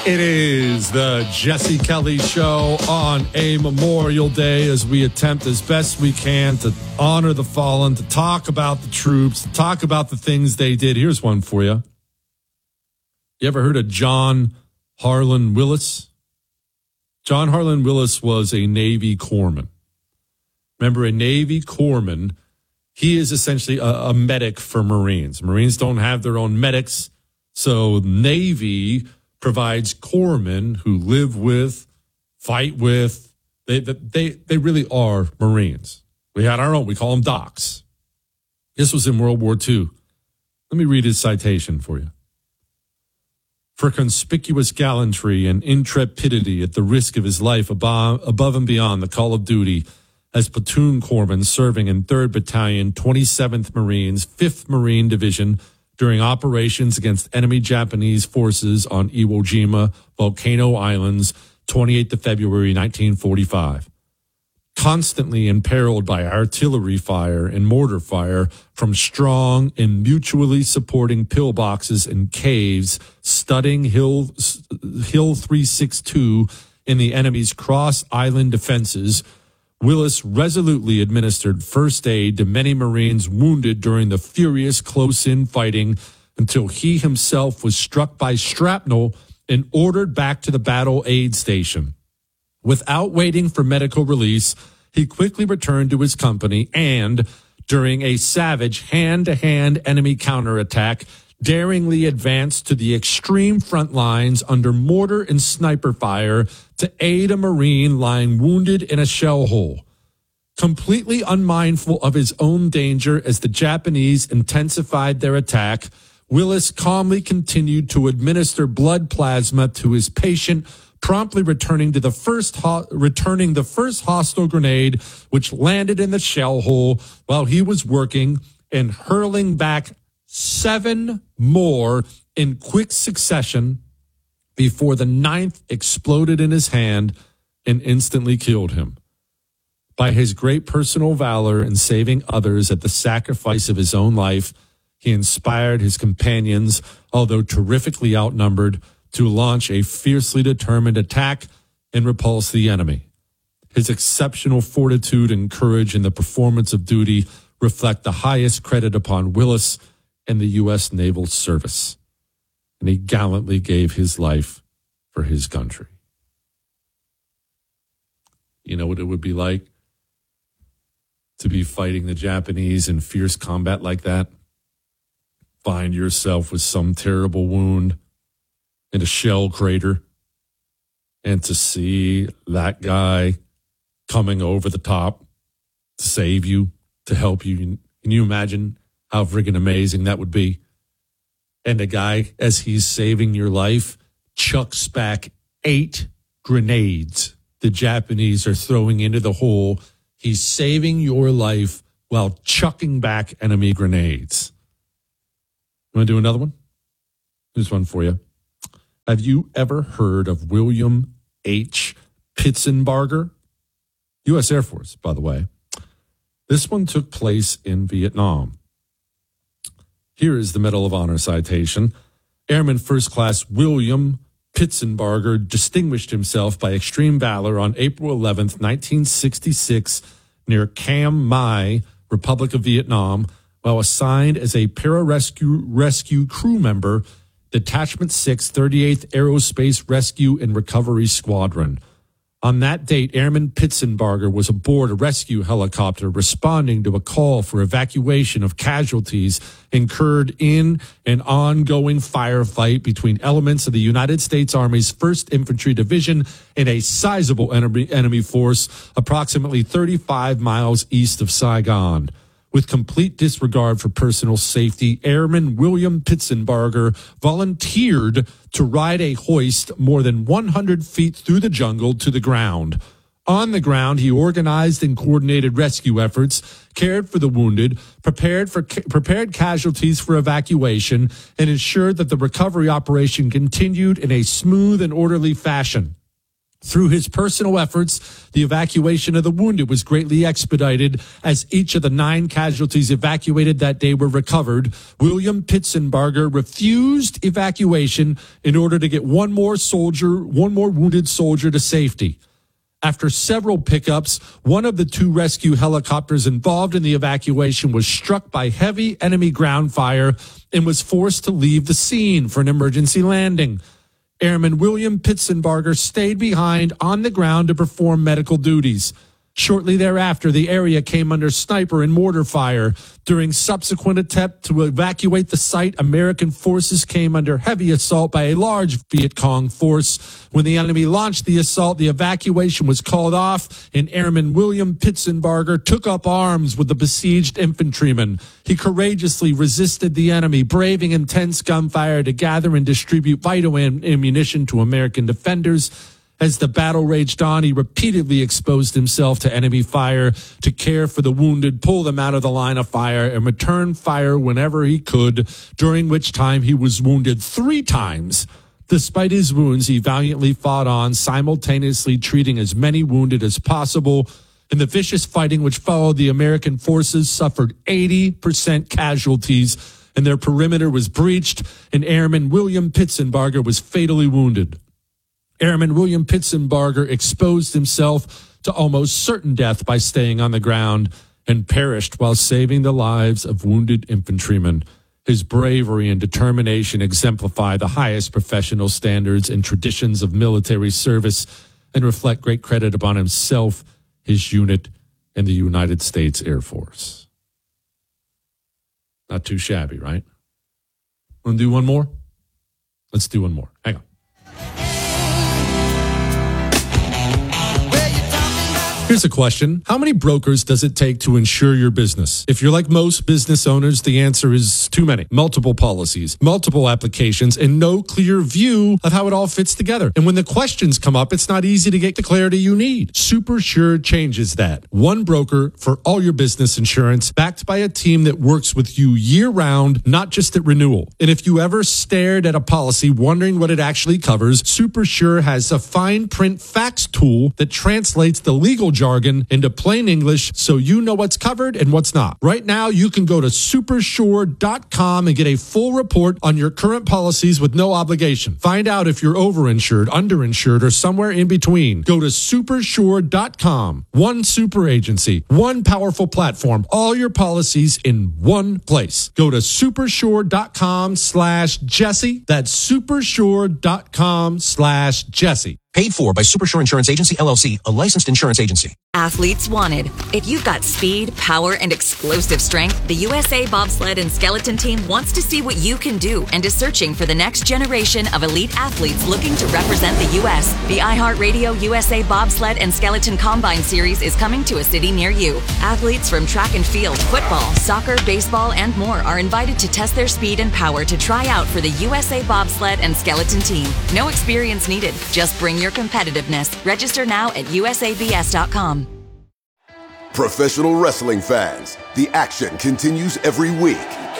It is the Jesse Kelly Show on a Memorial Day as we attempt as best we can to honor the fallen, to talk about the troops, to talk about the things they did. Here's one for you. You ever heard of John Harlan Willis? John Harlan Willis was a Navy corpsman. Remember, a Navy corpsman, he is essentially a medic for Marines. Marines don't have their own medics, so Navy provides corpsmen who live with, fight with. They really are Marines. We had our own. We call them docs. This was in World War II. Let me read his citation for you. For conspicuous gallantry and intrepidity at the risk of his life above and beyond the call of duty as platoon corpsman serving in 3rd Battalion, 27th Marines, 5th Marine Division, during operations against enemy Japanese forces on Iwo Jima, Volcano Islands, 28th of February, 1945. Constantly imperiled by artillery fire and mortar fire from strong and mutually supporting pillboxes and caves studding Hill 362 in the enemy's cross-island defenses, Willis resolutely administered first aid to many Marines wounded during the furious close-in fighting until he himself was struck by shrapnel and ordered back to the battle aid station. Without waiting for medical release, he quickly returned to his company and, during a savage hand-to-hand enemy counterattack, daringly advanced to the extreme front lines under mortar and sniper fire to aid a Marine lying wounded in a shell hole. Completely unmindful of his own danger as the Japanese intensified their attack, Willis calmly continued to administer blood plasma to his patient, promptly returning the first hostile grenade, which landed in the shell hole while he was working, and hurling back 7 more in quick succession before the 9th exploded in his hand and instantly killed him. By his great personal valor in saving others at the sacrifice of his own life, he inspired his companions, although terrifically outnumbered, to launch a fiercely determined attack and repulse the enemy. His exceptional fortitude and courage in the performance of duty reflect the highest credit upon Willis and the U.S. Naval Service. And he gallantly gave his life for his country. You know what it would be like to be fighting the Japanese in fierce combat like that? Find yourself with some terrible wound in a shell crater, and to see that guy coming over the top to save you, to help you. Can you imagine how friggin' amazing that would be? And the guy, as he's saving your life, chucks back 8 grenades the Japanese are throwing into the hole. He's saving your life while chucking back enemy grenades. You want to do another one? Here's one for you. Have you ever heard of William H. Pitsenbarger? U.S. Air Force, by the way. This one took place in Vietnam. Here is the Medal of Honor citation. Airman First Class William Pitsenbarger distinguished himself by extreme valor on April 11th, 1966, near Cam Mai, Republic of Vietnam, while assigned as a pararescue crew member, Detachment 6, 38th Aerospace Rescue and Recovery Squadron. On that date, Airman Pitsenbarger was aboard a rescue helicopter responding to a call for evacuation of casualties incurred in an ongoing firefight between elements of the United States Army's 1st Infantry Division and a sizable enemy force approximately 35 miles east of Saigon. With complete disregard for personal safety, Airman William Pitsenbarger volunteered to ride a hoist more than 100 feet through the jungle to the ground. On the ground, he organized and coordinated rescue efforts, cared for the wounded, prepared casualties for evacuation, and ensured that the recovery operation continued in a smooth and orderly fashion. Through his personal efforts, the evacuation of the wounded was greatly expedited as each of the 9 casualties evacuated that day were recovered. William Pitsenbarger refused evacuation in order to get one more wounded soldier to safety. After several pickups, one of the 2 rescue helicopters involved in the evacuation was struck by heavy enemy ground fire and was forced to leave the scene for an emergency landing. Airman William Pitsenbarger stayed behind on the ground to perform medical duties. Shortly thereafter, the area came under sniper and mortar fire. During subsequent attempt to evacuate the site, American forces came under heavy assault by a large Viet Cong force. When the enemy launched the assault, the evacuation was called off, and Airman William Pitsenbarger took up arms with the besieged infantrymen. He courageously resisted the enemy, braving intense gunfire to gather and distribute vital ammunition to American defenders. As the battle raged on, he repeatedly exposed himself to enemy fire to care for the wounded, pull them out of the line of fire, and return fire whenever he could, during which time he was wounded 3 times. Despite his wounds, he valiantly fought on, simultaneously treating as many wounded as possible. In the vicious fighting which followed, the American forces suffered 80% casualties, and their perimeter was breached, and Airman William Pitsenbarger was fatally wounded. Airman William Pitsenbarger exposed himself to almost certain death by staying on the ground and perished while saving the lives of wounded infantrymen. His bravery and determination exemplify the highest professional standards and traditions of military service and reflect great credit upon himself, his unit, and the United States Air Force. Not too shabby, right? Want to do one more? Let's do one more. Hang on. Here's a question. How many brokers does it take to insure your business? If you're like most business owners, the answer is too many. Multiple policies, multiple applications, and no clear view of how it all fits together. And when the questions come up, it's not easy to get the clarity you need. SuperSure changes that. One broker for all your business insurance, backed by a team that works with you year-round, not just at renewal. And if you ever stared at a policy wondering what it actually covers, SuperSure has a fine print fax tool that translates the legal jargon into plain English so you know what's covered and what's not. Right now, you can go to supersure.com and get a full report on your current policies with no obligation. Find out if you're overinsured, underinsured, or somewhere in between. Go to supersure.com. One super agency, one powerful platform, all your policies in one place. Go to supersure.com/Jesse. That's supersure.com/Jesse. Paid for by Supersure Insurance Agency, LLC, a licensed insurance agency. Athletes wanted. If you've got speed, power, and explosive strength, the USA Bobsled and Skeleton Team wants to see what you can do and is searching for the next generation of elite athletes looking to represent the U.S. The iHeartRadio USA Bobsled and Skeleton Combine Series is coming to a city near you. Athletes from track and field, football, soccer, baseball, and more are invited to test their speed and power to try out for the USA Bobsled and Skeleton Team. No experience needed. Just bring your competitiveness. Register now at usabs.com. Professional wrestling fans, the action continues every week.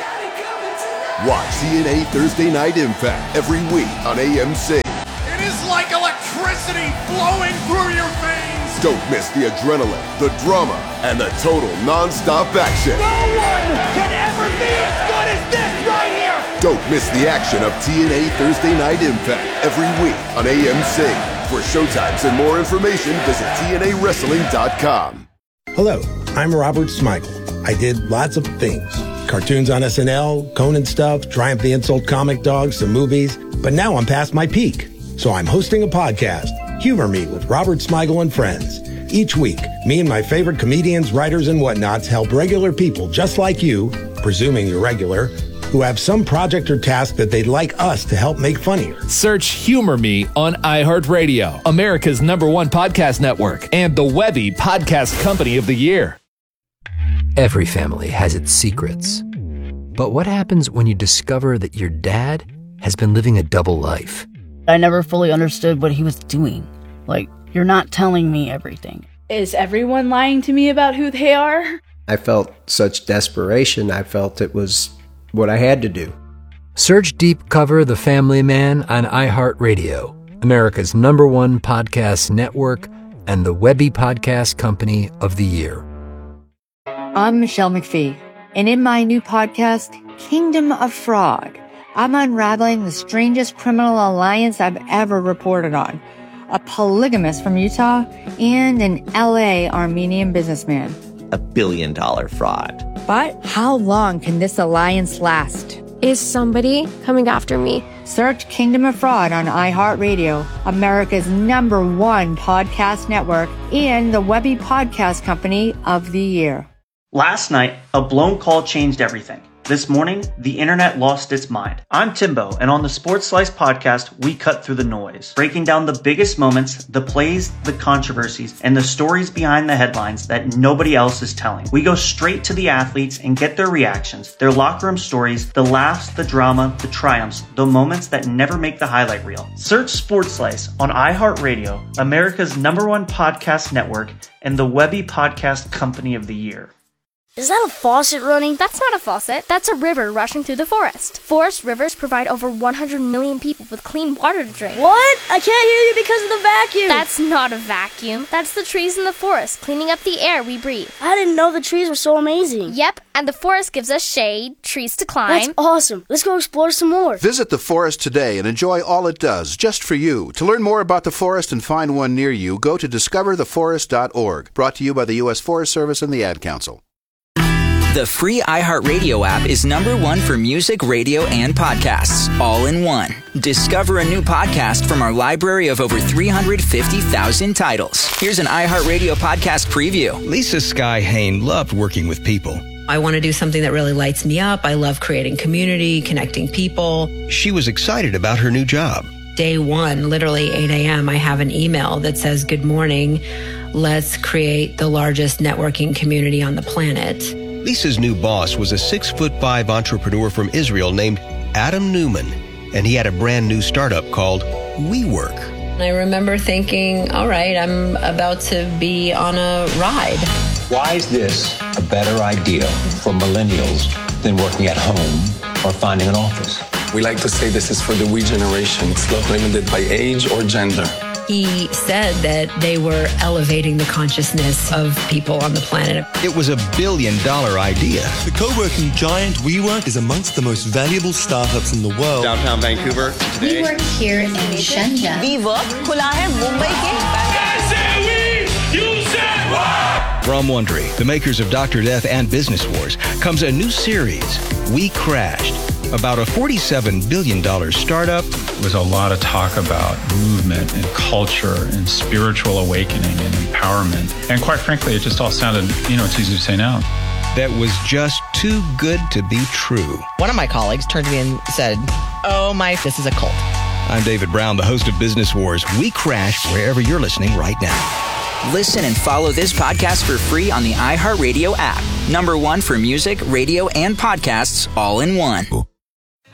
Watch TNA Thursday Night Impact every week on AMC. It is like electricity flowing through your veins. Don't miss the adrenaline, the drama, and the total non-stop action. No one can ever be as good as this right here. Don't miss the action of TNA Thursday Night Impact every week on AMC. For showtimes and more information, visit TNAWrestling.com. Hello, I'm Robert Smigel. I did lots of things. Cartoons on SNL, Conan stuff, Triumph the Insult Comic Dog, some movies. But now I'm past my peak. So I'm hosting a podcast, Humor Me with Robert Smigel and Friends. Each week, me and my favorite comedians, writers, and whatnots help regular people just like you, presuming you're regular, who have some project or task that they'd like us to help make funnier. Search Humor Me on iHeartRadio, America's #1 podcast network, and the Webby Podcast Company of the Year. Every family has its secrets. But what happens when you discover that your dad has been living a double life? I never fully understood what he was doing. Like, you're not telling me everything. Is everyone lying to me about who they are? I felt such desperation. I felt it was what I had to do. Search Deep Cover The Family Man on iHeartRadio, America's #1 podcast network, and the Webby Podcast Company of the Year. I'm Michelle McPhee, and in my new podcast, Kingdom of Fraud, I'm unraveling the strangest criminal alliance I've ever reported on. A polygamist from Utah and an LA Armenian businessman. $1 billion fraud. But how long can this alliance last? Is somebody coming after me? Search Kingdom of Fraud on iHeartRadio, America's #1 podcast network, and the Webby Podcast Company of the Year. Last night, a blown call changed everything. This morning, the internet lost its mind. I'm Timbo, and on the Sports Slice podcast, we cut through the noise, breaking down the biggest moments, the plays, the controversies, and the stories behind the headlines that nobody else is telling. We go straight to the athletes and get their reactions, their locker room stories, the laughs, the drama, the triumphs, the moments that never make the highlight reel. Search Sports Slice on iHeartRadio, America's #1 podcast network, and the Webby Podcast Company of the Year. Is that a faucet running? That's not a faucet. That's a river rushing through the forest. Forest rivers provide over 100 million people with clean water to drink. What? I can't hear you because of the vacuum. That's not a vacuum. That's the trees in the forest cleaning up the air we breathe. I didn't know the trees were so amazing. Yep, and the forest gives us shade, trees to climb. That's awesome. Let's go explore some more. Visit the forest today and enjoy all it does, just for you. To learn more about the forest and find one near you, go to discovertheforest.org. Brought to you by the U.S. Forest Service and the Ad Council. The free iHeartRadio app is #1 for music, radio, and podcasts, all in one. Discover a new podcast from our library of over 350,000 titles. Here's an iHeartRadio podcast preview. Lisa Sky Hain loved working with people. I want to do something that really lights me up. I love creating community, connecting people. She was excited about her new job. Day one, literally 8 a.m., I have an email that says, "Good morning. Let's create the largest networking community on the planet." Lisa's new boss was a 6'5" entrepreneur from Israel named Adam Newman, and he had a brand new startup called WeWork. I remember thinking, all right, I'm about to be on a ride. Why is this a better idea for millennials than working at home or finding an office? We like to say this is for the we generation. It's not limited by age or gender. He said that they were elevating the consciousness of people on the planet. It was $1 billion idea. The co-working giant WeWork is amongst the most valuable startups in the world. Downtown Vancouver today. We work here in Shenzhen. WeWork खुला है मुंबई के. From Wondery, the makers of Dr. Death and Business Wars, comes a new series, We Crashed, about a $47 billion startup. There was a lot of talk about movement and culture and spiritual awakening and empowerment. And quite frankly, it just all sounded, it's easy to say now. That was just too good to be true. One of my colleagues turned to me and said, this is a cult. I'm David Brown, the host of Business Wars. We Crash wherever you're listening right now. Listen and follow this podcast for free on the iHeartRadio app. #1 for music, radio, and podcasts, all in one.